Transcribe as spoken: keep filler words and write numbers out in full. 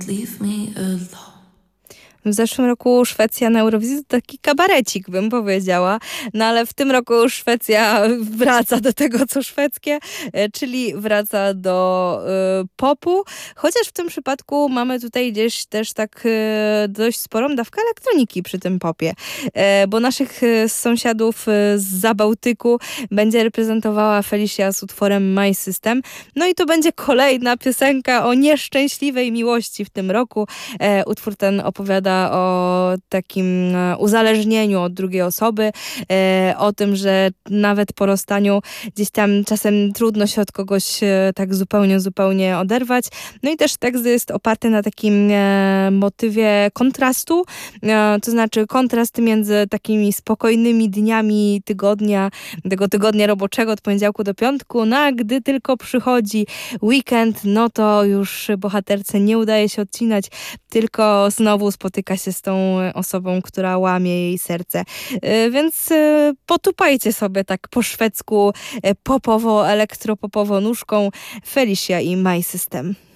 Leave me alone. W zeszłym roku Szwecja na Eurowizji to taki kabarecik, bym powiedziała. No ale w tym roku Szwecja wraca do tego, co szwedzkie, e, czyli wraca do e, popu. Chociaż w tym przypadku mamy tutaj gdzieś też tak e, dość sporą dawkę elektroniki przy tym popie. E, bo naszych e, sąsiadów e, z Zabałtyku będzie reprezentowała Felicia z utworem My System. No i to będzie kolejna piosenka o nieszczęśliwej miłości w tym roku. E, utwór ten opowiada o takim e, uzależnieniu od drugiej osoby, e, o tym, że nawet po rozstaniu gdzieś tam czasem trudno się od kogoś e, tak zupełnie, zupełnie oderwać. No i też tekst jest oparty na takim e, motywie kontrastu, e, to znaczy kontrast między takimi spokojnymi dniami tygodnia, tego tygodnia roboczego od poniedziałku do piątku, no a gdy tylko przychodzi weekend, no to już bohaterce nie udaje się odcinać, tylko znowu spotyka się z tą osobą, która łamie jej serce. Y, Więc y, potupajcie sobie tak po szwedzku, y, popowo, elektropopowo nóżką Felicia i My System.